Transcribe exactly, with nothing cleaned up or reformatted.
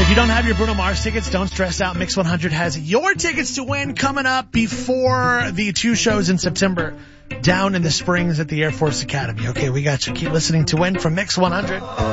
If you don't have your Bruno Mars tickets, don't stress out. Mix one hundred has your tickets to win coming up before the two shows in September down in the Springs at the Air Force Academy. Okay, we got you. Keep listening to Win from Mix one hundred.